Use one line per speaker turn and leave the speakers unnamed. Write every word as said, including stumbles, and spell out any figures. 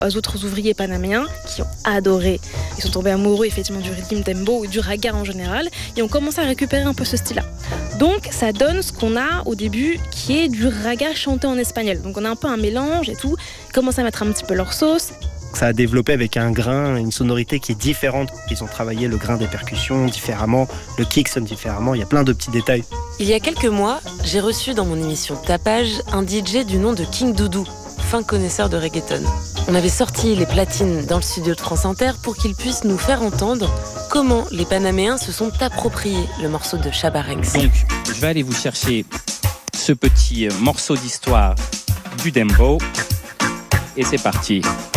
aux autres ouvriers panaméens qui ont adoré. Ils sont tombés amoureux effectivement du rythme dembow ou du raga en général et ont commencé à récupérer un peu ce style-là. Donc ça donne ce qu'on a au début qui est du raga chanté en espagnol. Donc on a un peu un mélange et tout, ils commencent à mettre un petit peu leur sauce.
Ça a développé avec un grain, une sonorité qui est différente. Ils ont travaillé le grain des percussions différemment, le kick sonne différemment, il y a plein de petits détails.
Il y a quelques mois, j'ai reçu dans mon émission Tapage un D J du nom de King Doudou, fin connaisseur de reggaeton. On avait sorti les platines dans le studio de France Inter pour qu'il puisse nous faire entendre comment les Panaméens se sont appropriés le morceau de Shabba Ranks.
Donc, je vais aller vous chercher ce petit morceau d'histoire du dembow et c'est parti.